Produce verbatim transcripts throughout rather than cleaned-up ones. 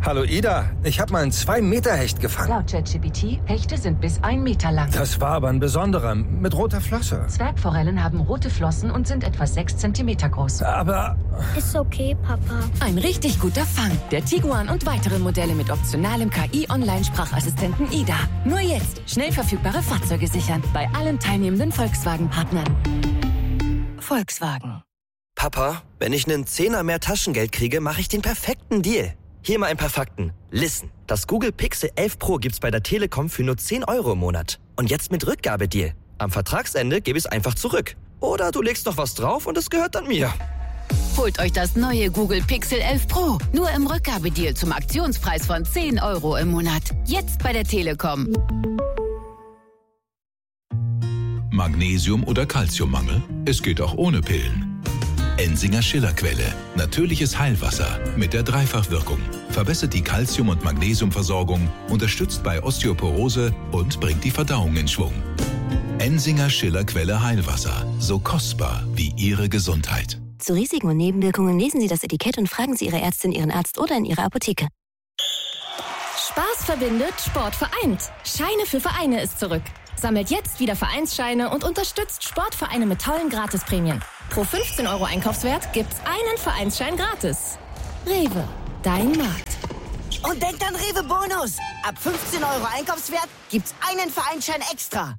Hallo Ida, ich habe mal einen zwei Meter Hecht gefangen. Laut ChatGPT, Hechte sind bis ein Meter lang. Das war aber ein besonderer, mit roter Flosse. Zwergforellen haben rote Flossen und sind etwa sechs Zentimeter groß. Aber... Ist okay, Papa. Ein richtig guter Fang. Der Tiguan und weitere Modelle mit optionalem K I-Online-Sprachassistenten Ida. Nur jetzt schnell verfügbare Fahrzeuge sichern bei allen teilnehmenden Volkswagen-Partnern. Volkswagen. Papa, wenn ich einen Zehner mehr Taschengeld kriege, mache ich den perfekten Deal. Hier mal ein paar Fakten. Listen, das Google Pixel elf Pro gibt's bei der Telekom für nur zehn Euro im Monat. Und jetzt mit Rückgabedeal. Am Vertragsende gebe ich es einfach zurück. Oder du legst noch was drauf und es gehört dann mir. Holt euch das neue Google Pixel elf Pro. Nur im Rückgabedeal zum Aktionspreis von zehn Euro im Monat. Jetzt bei der Telekom. Magnesium- oder Calciummangel? Es geht auch ohne Pillen. Ensinger Schillerquelle. Natürliches Heilwasser mit der Dreifachwirkung. Verbessert die Calcium- und Magnesiumversorgung, unterstützt bei Osteoporose und bringt die Verdauung in Schwung. Ensinger Schillerquelle Heilwasser. So kostbar wie Ihre Gesundheit. Zu Risiken und Nebenwirkungen lesen Sie das Etikett und fragen Sie Ihre Ärztin, Ihren Arzt oder in Ihrer Apotheke. Spaß verbindet, Sport vereint. Scheine für Vereine ist zurück. Sammelt jetzt wieder Vereinsscheine und unterstützt Sportvereine mit tollen Gratisprämien. Pro fünfzehn Euro Einkaufswert gibt's einen Vereinsschein gratis. Rewe, dein Markt. Und denkt an Rewe Bonus. Ab fünfzehn Euro Einkaufswert gibt's einen Vereinsschein extra.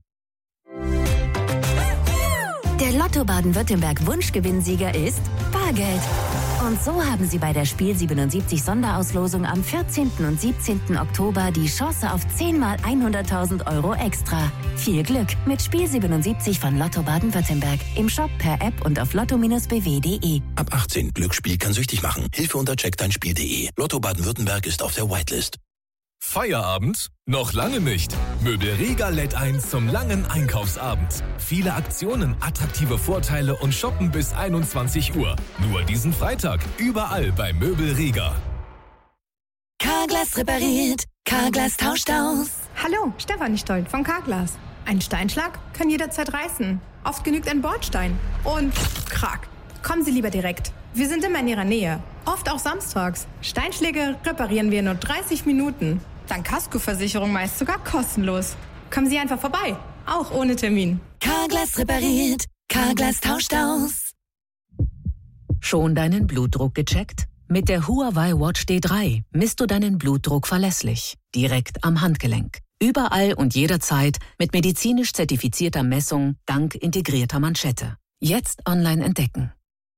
Der Lotto Baden-Württemberg Wunschgewinnsieger ist Bargeld. Und so haben Sie bei der Spiel siebenundsiebzig Sonderauslosung am vierzehnten und siebzehnten Oktober die Chance auf zehn mal hunderttausend Euro extra. Viel Glück mit Spiel siebenundsiebzig von Lotto Baden-Württemberg. Im Shop, per App und auf lotto b w punkt de. Ab achtzehn. Glücksspiel kann süchtig machen. Hilfe unter check dein spiel punkt de. Lotto Baden-Württemberg ist auf der Whitelist. Feierabend? Noch lange nicht. Möbelrega lädt ein zum langen Einkaufsabend. Viele Aktionen, attraktive Vorteile und Shoppen bis einundzwanzig Uhr. Nur diesen Freitag, überall bei Möbelrega. Carglass repariert, Carglass tauscht aus. Hallo, Stefanie Stoll von Carglass. Ein Steinschlag kann jederzeit reißen. Oft genügt ein Bordstein. Und krack. Kommen Sie lieber direkt. Wir sind immer in Ihrer Nähe. Oft auch samstags. Steinschläge reparieren wir in nur dreißig Minuten. Dank Kaskoversicherung meist sogar kostenlos. Kommen Sie einfach vorbei. Auch ohne Termin. Carglass repariert, Carglass tauscht aus. Schon deinen Blutdruck gecheckt? Mit der Huawei Watch D drei misst du deinen Blutdruck verlässlich. Direkt am Handgelenk. Überall und jederzeit mit medizinisch zertifizierter Messung dank integrierter Manschette. Jetzt online entdecken.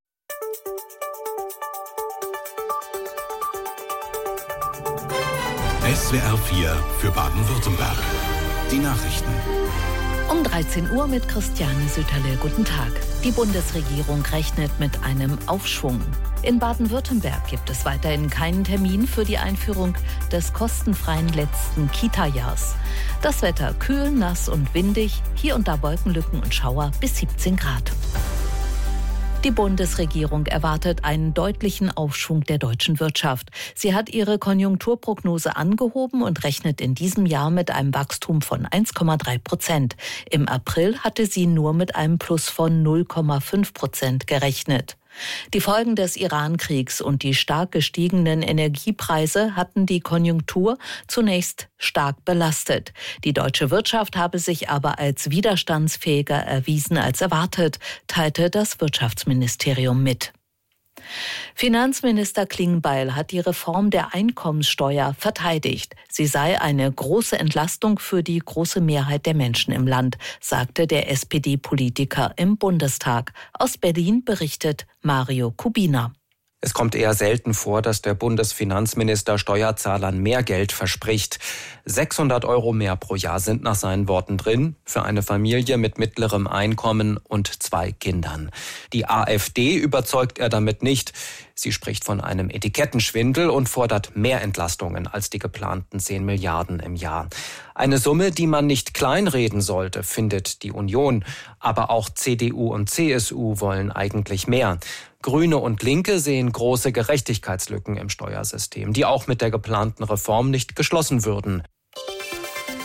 S W R vier für Baden-Württemberg. Die Nachrichten. Um dreizehn Uhr mit Christiane Sütterle. Guten Tag. Die Bundesregierung rechnet mit einem Aufschwung. In Baden-Württemberg gibt es weiterhin keinen Termin für die Einführung des kostenfreien letzten Kita-Jahrs. Das Wetter kühl, nass und windig, hier und da Wolkenlücken und Schauer bis siebzehn Grad. Die Bundesregierung erwartet einen deutlichen Aufschwung der deutschen Wirtschaft. Sie hat ihre Konjunkturprognose angehoben und rechnet in diesem Jahr mit einem Wachstum von eins Komma drei Prozent. Im April hatte sie nur mit einem Plus von null Komma fünf Prozent gerechnet. Die Folgen des Iran-Kriegs und die stark gestiegenen Energiepreise hatten die Konjunktur zunächst stark belastet. Die deutsche Wirtschaft habe sich aber als widerstandsfähiger erwiesen als erwartet, teilte das Wirtschaftsministerium mit. Finanzminister Klingbeil hat die Reform der Einkommenssteuer verteidigt. Sie sei eine große Entlastung für die große Mehrheit der Menschen im Land, sagte der S P D-Politiker im Bundestag. Aus Berlin berichtet Mario Kubina. Es kommt eher selten vor, dass der Bundesfinanzminister Steuerzahlern mehr Geld verspricht. sechshundert Euro mehr pro Jahr sind nach seinen Worten drin, für eine Familie mit mittlerem Einkommen und zwei Kindern. Die AfD überzeugt er damit nicht. Sie spricht von einem Etikettenschwindel und fordert mehr Entlastungen als die geplanten zehn Milliarden im Jahr. Eine Summe, die man nicht kleinreden sollte, findet die Union. Aber auch C D U und C S U wollen eigentlich mehr. Grüne und Linke sehen große Gerechtigkeitslücken im Steuersystem, die auch mit der geplanten Reform nicht geschlossen würden.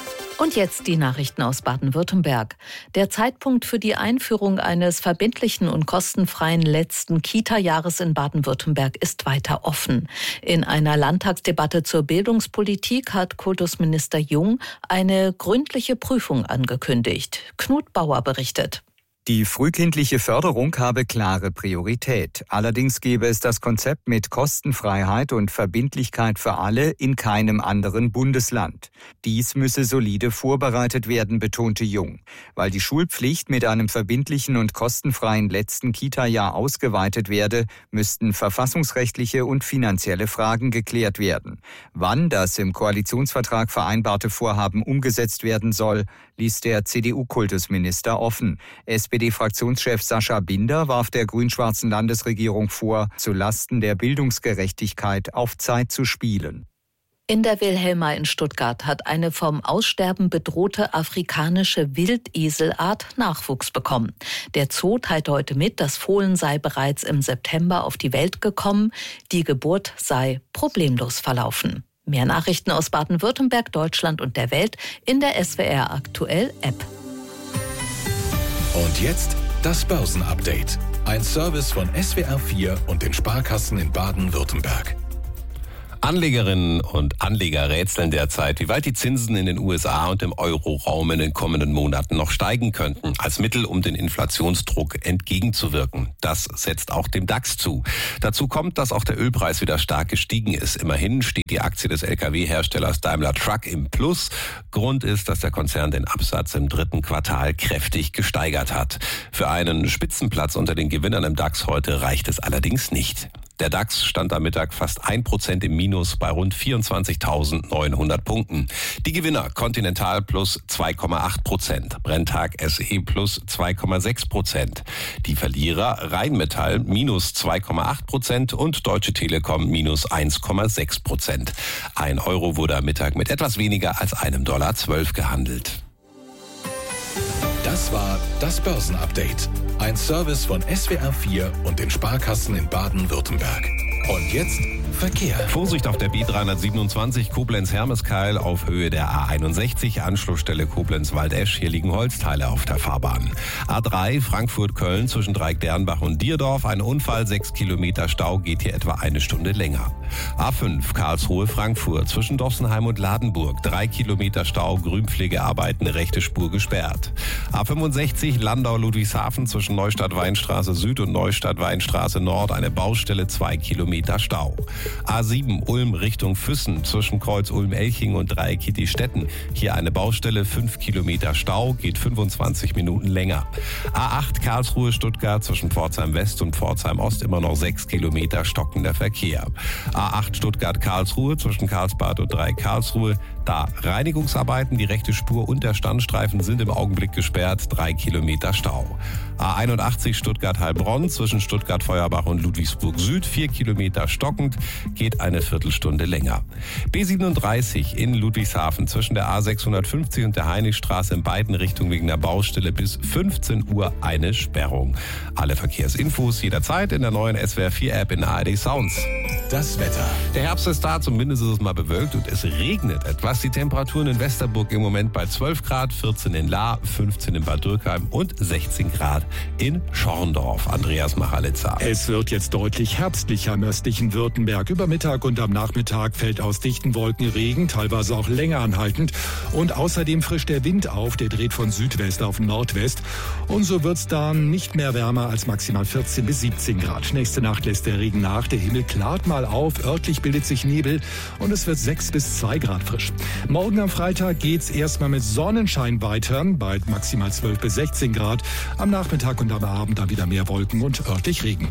Und jetzt die Nachrichten aus Baden-Württemberg. Der Zeitpunkt für die Einführung eines verbindlichen und kostenfreien letzten Kita-Jahres in Baden-Württemberg ist weiter offen. In einer Landtagsdebatte zur Bildungspolitik hat Kultusminister Jung eine gründliche Prüfung angekündigt. Knut Bauer berichtet. Die frühkindliche Förderung habe klare Priorität. Allerdings gebe es das Konzept mit Kostenfreiheit und Verbindlichkeit für alle in keinem anderen Bundesland. Dies müsse solide vorbereitet werden, betonte Jung. Weil die Schulpflicht mit einem verbindlichen und kostenfreien letzten Kita-Jahr ausgeweitet werde, müssten verfassungsrechtliche und finanzielle Fragen geklärt werden. Wann das im Koalitionsvertrag vereinbarte Vorhaben umgesetzt werden soll, ließ der C D U-Kultusminister offen. S P D-Fraktionschef Sascha Binder warf der grün-schwarzen Landesregierung vor, zulasten der Bildungsgerechtigkeit auf Zeit zu spielen. In der Wilhelma in Stuttgart hat eine vom Aussterben bedrohte afrikanische Wildeselart Nachwuchs bekommen. Der Zoo teilte heute mit, das Fohlen sei bereits im September auf die Welt gekommen. Die Geburt sei problemlos verlaufen. Mehr Nachrichten aus Baden-Württemberg, Deutschland und der Welt in der S W R Aktuell App. Und jetzt das Börsenupdate. Ein Service von S W R vier und den Sparkassen in Baden-Württemberg. Anlegerinnen und Anleger rätseln derzeit, wie weit die Zinsen in den U S A und im Euroraum in den kommenden Monaten noch steigen könnten, als Mittel, um den Inflationsdruck entgegenzuwirken. Das setzt auch dem DAX zu. Dazu kommt, dass auch der Ölpreis wieder stark gestiegen ist. Immerhin steht die Aktie des L K W-Herstellers Daimler Truck im Plus. Grund ist, dass der Konzern den Absatz im dritten Quartal kräftig gesteigert hat. Für einen Spitzenplatz unter den Gewinnern im DAX heute reicht es allerdings nicht. Der DAX stand am Mittag fast ein Prozent im Minus bei rund vierundzwanzigtausendneunhundert Punkten. Die Gewinner Continental plus zwei Komma acht Prozent, Brenntag S E plus zwei Komma sechs Prozent. Die Verlierer Rheinmetall minus zwei Komma acht Prozent und Deutsche Telekom minus eins Komma sechs Prozent. Ein Euro wurde am Mittag mit etwas weniger als einem Dollar zwölf gehandelt. Das war das Börsenupdate. Ein Service von S W R vier und den Sparkassen in Baden-Württemberg. Und jetzt Verkehr. Vorsicht auf der B dreihundertsiebenundzwanzig Koblenz-Hermeskeil auf Höhe der A einundsechzig, Anschlussstelle Koblenz-Waldesch. Hier liegen Holzteile auf der Fahrbahn. A drei Frankfurt-Köln zwischen Dreieck-Dernbach und Dierdorf. Ein Unfall, sechs Kilometer Stau, geht hier etwa eine Stunde länger. A fünf Karlsruhe-Frankfurt zwischen Dossenheim und Ladenburg. Drei Kilometer Stau, Grünpflegearbeiten, rechte Spur gesperrt. A fünfundsechzig Landau-Ludwigshafen zwischen Neustadt-Weinstraße Süd und Neustadt-Weinstraße Nord. Eine Baustelle, zwei Kilometer Stau. A sieben Ulm Richtung Füssen zwischen Kreuz Ulm-Elching und Dreieck Kittistetten. Hier eine Baustelle, fünf Kilometer Stau, geht fünfundzwanzig Minuten länger. A acht Karlsruhe-Stuttgart zwischen Pforzheim West und Pforzheim Ost immer noch sechs Kilometer stockender Verkehr. A acht Stuttgart-Karlsruhe zwischen Karlsbad und Dreieck Karlsruhe. Da Reinigungsarbeiten, die rechte Spur und der Standstreifen sind im Augenblick gesperrt, drei Kilometer Stau. A einundachtzig Stuttgart-Heilbronn zwischen Stuttgart-Feuerbach und Ludwigsburg Süd, vier Kilometer stockend, geht eine Viertelstunde länger. B siebenunddreißig in Ludwigshafen zwischen der A sechshundertfünfzig und der Heinrichstraße in beiden Richtungen wegen der Baustelle bis fünfzehn Uhr eine Sperrung. Alle Verkehrsinfos jederzeit in der neuen S W R vier App in A R D Sounds. Das Wetter. Der Herbst ist da, zumindest ist es mal bewölkt und es regnet etwas. Die Temperaturen in Westerburg im Moment bei zwölf Grad, vierzehn in Lahr, fünfzehn in Bad Dürkheim und sechzehn Grad in Schorndorf. Andreas Machalitza. Es wird jetzt deutlich herbstlicher im östlichen Württemberg. Über Mittag und am Nachmittag fällt aus dichten Wolken Regen, teilweise auch länger anhaltend. Und außerdem frischt der Wind auf, der dreht von Südwest auf Nordwest. Und so wird es dann nicht mehr wärmer als maximal vierzehn bis siebzehn Grad. Nächste Nacht lässt der Regen nach, der Himmel klart mal auf, örtlich bildet sich Nebel und es wird sechs bis zwei Grad frisch. Morgen am Freitag geht's erstmal mit Sonnenschein weiter, bei maximal zwölf bis sechzehn Grad. Am Nachmittag und am Abend dann wieder mehr Wolken und örtlich Regen.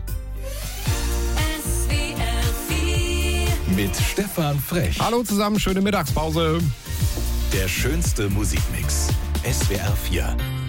Mit Stefan Frech. Hallo zusammen, schöne Mittagspause. Der schönste Musikmix. S W R vier.